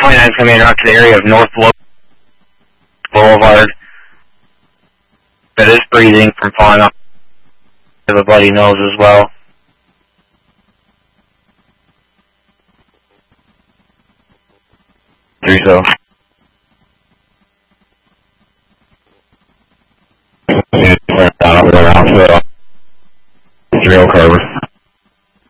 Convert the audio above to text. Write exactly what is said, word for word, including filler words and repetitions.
twenty-nine is coming in out to the area of North Boulevard, but is breathing from falling off of a bloody nose as well. Three so.